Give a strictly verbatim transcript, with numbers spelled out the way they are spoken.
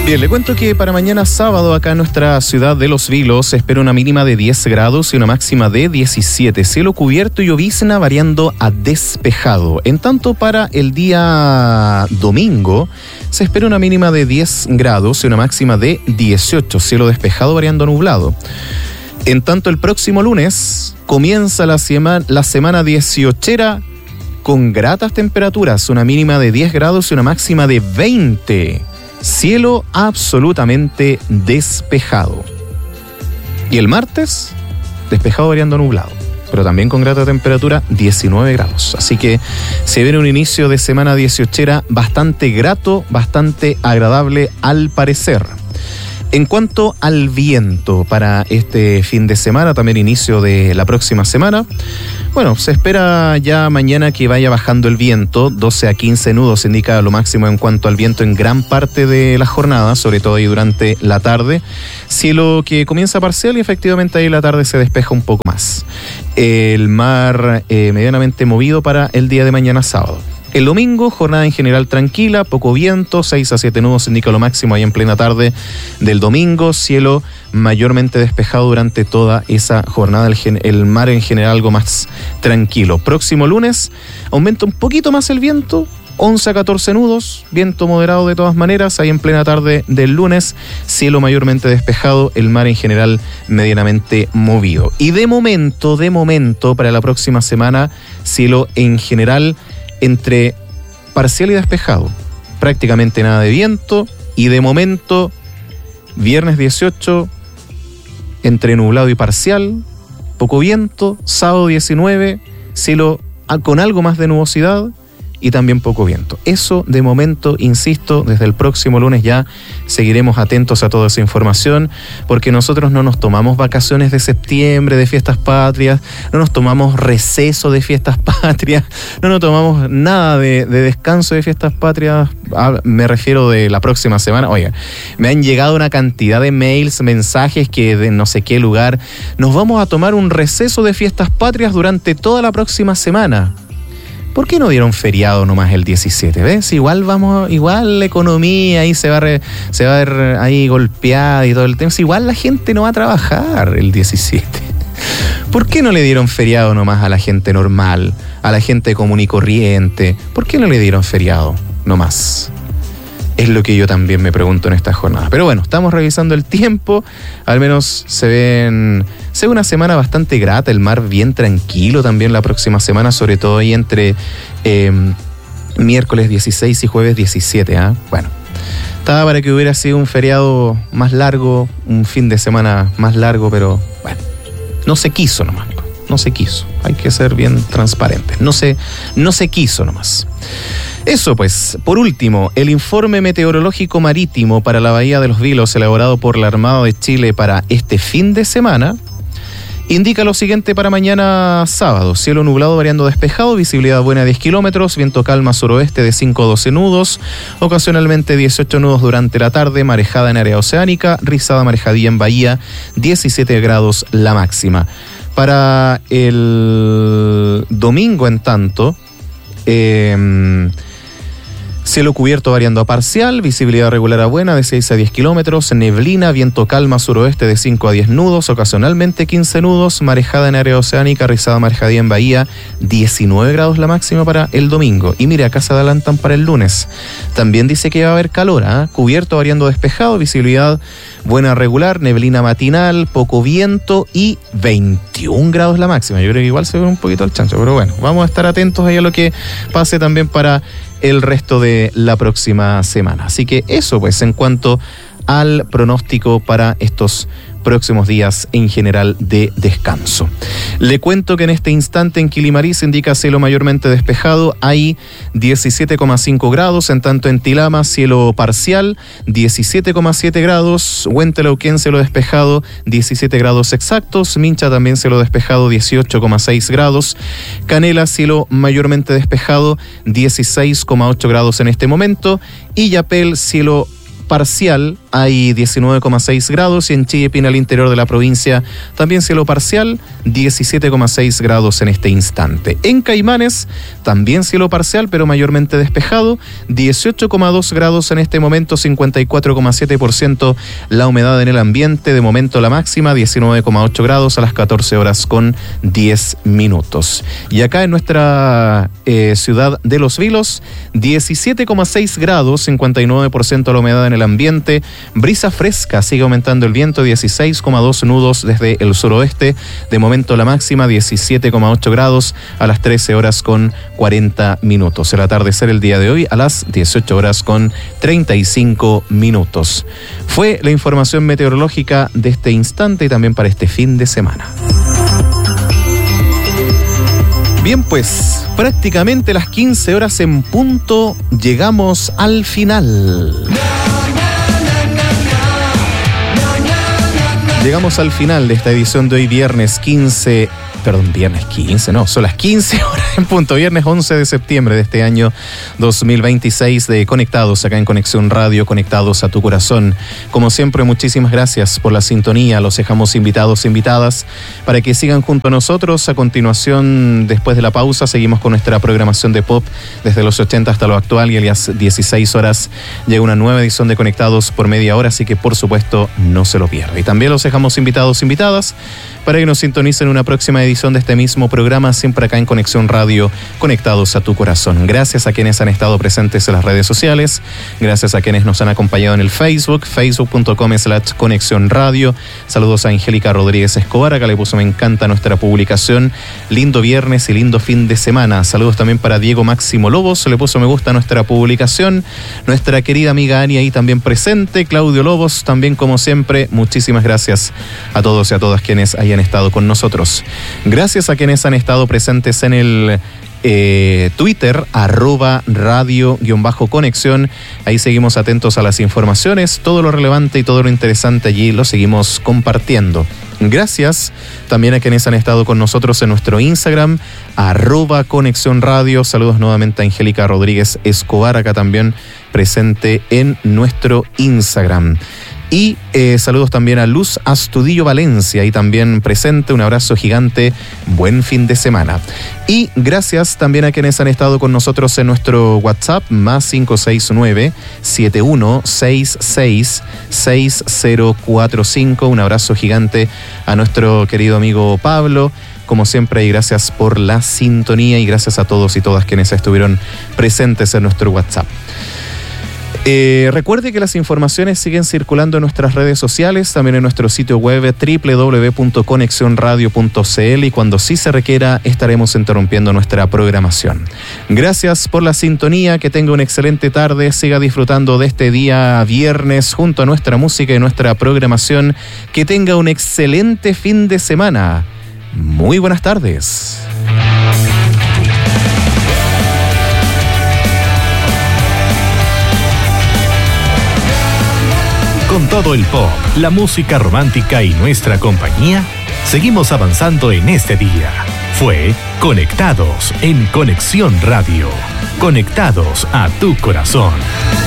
Bien, le cuento que para mañana sábado acá en nuestra ciudad de Los Vilos se espera una mínima de diez grados y una máxima de diecisiete. Cielo cubierto y llovizna variando a despejado. En tanto, para el día domingo se espera una mínima de diez grados y una máxima de dieciocho. Cielo despejado variando a nublado. En tanto, el próximo lunes comienza la, sema, la semana dieciochera con gratas temperaturas. Una mínima de diez grados y una máxima de veinte. Cielo absolutamente despejado. Y el martes, despejado variando a nublado, pero también con grata temperatura, diecinueve grados. Así que se viene un inicio de semana dieciochera bastante grato, bastante agradable al parecer. En cuanto al viento para este fin de semana, también inicio de la próxima semana, bueno, se espera ya mañana que vaya bajando el viento, doce a quince nudos indica lo máximo en cuanto al viento en gran parte de la jornada, sobre todo ahí durante la tarde. Cielo que comienza parcial y efectivamente ahí la tarde se despeja un poco más. El mar eh, medianamente movido para el día de mañana sábado. El domingo, jornada en general tranquila, poco viento, seis a siete nudos indica lo máximo ahí en plena tarde del domingo, cielo mayormente despejado durante toda esa jornada, el, gen- el mar en general algo más tranquilo. Próximo lunes, aumenta un poquito más el viento, once a catorce nudos, viento moderado de todas maneras, ahí en plena tarde del lunes, cielo mayormente despejado, el mar en general medianamente movido. Y de momento, de momento, para la próxima semana, cielo en general entre parcial y despejado, prácticamente nada de viento y de momento viernes dieciocho entre nublado y parcial, poco viento, sábado diecinueve, cielo con algo más de nubosidad y también poco viento. Eso de momento, insisto, desde el próximo lunes ya seguiremos atentos a toda esa información, porque nosotros no nos tomamos vacaciones de septiembre, de fiestas patrias, no nos tomamos receso de fiestas patrias, no nos tomamos nada de, de descanso de fiestas patrias, ah, me refiero de la próxima semana. Oiga, me han llegado una cantidad de mails, mensajes que de no sé qué lugar, nos vamos a tomar un receso de fiestas patrias durante toda la próxima semana. ¿Por qué no dieron feriado nomás el diecisiete? ¿Ves? Igual vamos, igual la economía ahí se va a, re, se va a ver ahí golpeada y todo el tema. Igual la gente no va a trabajar el diecisiete. ¿Por qué no le dieron feriado nomás a la gente normal, a la gente común y corriente? ¿Por qué no le dieron feriado nomás? Es lo que yo también me pregunto en esta jornada. Pero bueno, estamos revisando el tiempo. Al menos se ven... Se ve una semana bastante grata, el mar bien tranquilo también la próxima semana, sobre todo ahí entre eh, miércoles dieciséis y jueves diecisiete. ¿eh? Bueno, estaba para que hubiera sido un feriado más largo, un fin de semana más largo, pero bueno, no se quiso nomás. No se quiso. Hay que ser bien transparentes. No se, no se quiso nomás. Eso pues, por último, el informe meteorológico marítimo para la Bahía de los Vilos elaborado por la Armada de Chile para este fin de semana indica lo siguiente para mañana sábado: cielo nublado variando despejado, visibilidad buena a diez kilómetros, viento calma suroeste de cinco a doce nudos, ocasionalmente dieciocho nudos durante la tarde, marejada en área oceánica, rizada marejadilla en bahía, diecisiete grados la máxima. Para el domingo, en tanto, eh, cielo cubierto variando a parcial, visibilidad regular a buena de seis a diez kilómetros, neblina, viento calma suroeste de cinco a diez nudos, ocasionalmente quince nudos, marejada en área oceánica, rizada marejadía en bahía, diecinueve grados la máxima para el domingo. Y mire, acá se adelantan para el lunes. También dice que va a haber calor, ¿eh? Cubierto variando despejado, visibilidad buena regular, neblina matinal, poco viento y veintiún grados la máxima. Yo creo que igual se ve un poquito al chancho, pero bueno, vamos a estar atentos ahí a lo que pase también para el resto de la próxima semana. Así que eso pues en cuanto al pronóstico para estos próximos días en general de descanso. Le cuento que en este instante en Quilimarí se indica cielo mayormente despejado, hay diecisiete coma cinco grados, en tanto en Tilama cielo parcial, diecisiete coma siete grados, Huentelauquén cielo despejado, diecisiete grados exactos, Mincha también cielo despejado, dieciocho coma seis grados, Canela cielo mayormente despejado, dieciséis coma ocho grados en este momento, y Yapel cielo parcial, hay diecinueve coma seis grados y en Chillepín, al interior de la provincia, también cielo parcial, diecisiete coma seis grados en este instante. En Caimanes, también cielo parcial, pero mayormente despejado, dieciocho coma dos grados en este momento, cincuenta y cuatro coma siete por ciento la humedad en el ambiente. De momento la máxima, diecinueve coma ocho grados a las catorce horas con diez minutos. Y acá en nuestra eh, ciudad de Los Vilos, diecisiete coma seis grados, cincuenta y nueve por ciento la humedad en el ambiente. Brisa fresca, sigue aumentando el viento, dieciséis coma dos nudos desde el suroeste. De momento la máxima, diecisiete coma ocho grados a las trece horas con cuarenta minutos. El atardecer el día de hoy a las dieciocho horas con treinta y cinco minutos. Fue la información meteorológica de este instante y también para este fin de semana. Bien, pues prácticamente las quince horas en punto llegamos al final. Llegamos al final de esta edición de hoy, viernes quince, perdón, viernes quince, no, son las quince horas en punto, viernes once de septiembre de este año dos mil veintiséis de Conectados, acá en Conexión Radio, conectados a tu corazón. Como siempre, muchísimas gracias por la sintonía, los dejamos invitados, invitadas, para que sigan junto a nosotros. A continuación, después de la pausa, seguimos con nuestra programación de pop desde los ochenta hasta lo actual, y a las dieciséis horas llega una nueva edición de Conectados por media hora, así que por supuesto no se lo pierda. Y también los dejamos invitados, invitadas, para que nos sintonicen una próxima edición de este mismo programa, siempre acá en Conexión Radio, conectados a tu corazón. Gracias a quienes han estado presentes en las redes sociales, gracias a quienes nos han acompañado en el Facebook, facebook punto com slash Conexión Radio. Saludos a Angélica Rodríguez Escobar, acá le puso me encanta nuestra publicación. Lindo viernes y lindo fin de semana. Saludos también para Diego Máximo Lobos, le puso me gusta a nuestra publicación. Nuestra querida amiga Ani ahí también presente. Claudio Lobos, también como siempre, muchísimas gracias a todos y a todas quienes hayan estado con nosotros. Gracias a quienes han estado presentes en el eh, Twitter, arroba radio-conexión. Ahí seguimos atentos a las informaciones, todo lo relevante y todo lo interesante allí lo seguimos compartiendo. Gracias también a quienes han estado con nosotros en nuestro Instagram, arroba Conexión Radio. Saludos nuevamente a Angélica Rodríguez Escobar, acá también presente en nuestro Instagram. Y eh, saludos también a Luz Astudillo Valencia, y también presente. Un abrazo gigante, buen fin de semana. Y gracias también a quienes han estado con nosotros en nuestro WhatsApp, más cinco seis nueve, siete uno seis seis, seis cero cuatro cinco. Un abrazo gigante a nuestro querido amigo Pablo, como siempre, y gracias por la sintonía, y gracias a todos y todas quienes estuvieron presentes en nuestro WhatsApp. Eh, recuerde que las informaciones siguen circulando en nuestras redes sociales, también en nuestro sitio web doble u doble u doble u punto conexión radio punto c l, y cuando sí se requiera estaremos interrumpiendo nuestra programación. Gracias por la sintonía, que tenga una excelente tarde, siga disfrutando de este día viernes junto a nuestra música y nuestra programación, que tenga un excelente fin de semana. Muy buenas tardes. Con todo el pop, la música romántica y nuestra compañía, seguimos avanzando en este día. Fue Conectados en Conexión Radio. Conectados a tu corazón.